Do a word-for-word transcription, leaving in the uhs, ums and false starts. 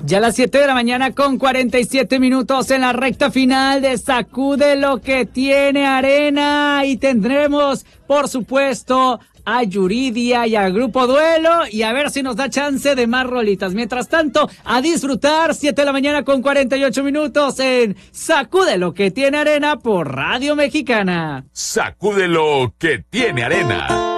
Ya a las siete de la mañana con cuarenta y siete minutos en la recta final de Sacude lo que tiene arena, y tendremos, por supuesto, a Yuridia y al Grupo Duelo, y a ver si nos da chance de más rolitas. Mientras tanto, a disfrutar, siete de la mañana con cuarenta y ocho minutos en Sacude lo que tiene arena por Radio Mexicana. Sacude lo que tiene arena.